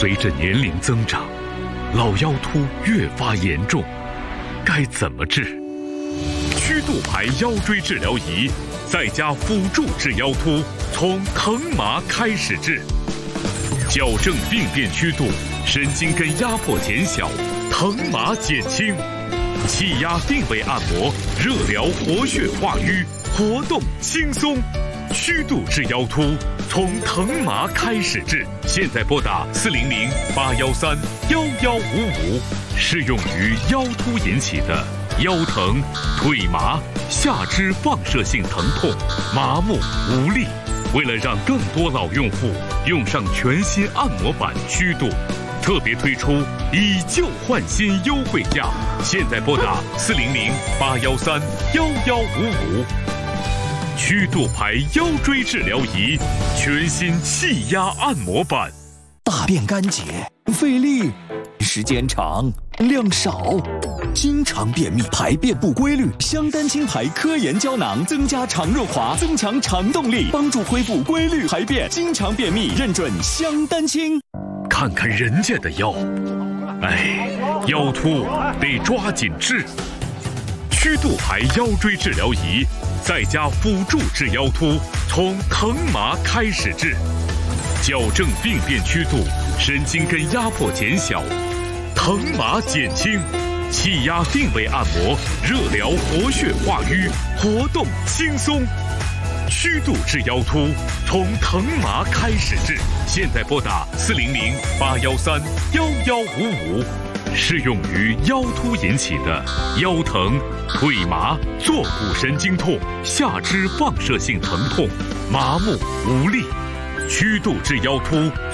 随着年龄增长，老腰突越发严重，该怎么治？曲度牌腰椎治疗仪在家辅助治腰突，从疼麻开始治，矫正病变曲度，神经根压迫减小，疼麻减轻，气压定位按摩，热疗活血化瘀，活动轻松。曲度治腰突，从疼麻开始治。现在拨打400-813-1155，适用于腰突引起的腰疼、腿麻、下肢放射性疼痛、麻木无力。为了让更多老用户用上全新按摩板曲度，特别推出以旧换新优惠价。现在拨打400-813-1155。曲度牌腰椎治疗仪，全新气压按摩板。 大便干结，费力，时间长，量少，经常便秘，排便不规律。香丹清牌科研胶囊增加肠润滑，增强肠动力，帮助恢复规律排便。经常便秘认准香丹清。 看看人家的腰，腰突得抓紧治。曲度牌腰椎治疗仪在家辅助治腰突，从疼麻开始治，矫正病变曲度，神经根压迫减小，疼麻减轻，气压定位按摩，热疗活血化瘀，活动轻松。曲度治腰突，从疼麻开始治。现在拨打400-813-1155，适用于腰突引起的腰疼、腿麻、坐骨神经痛、下肢放射性疼痛、麻木无力。曲度治腰突。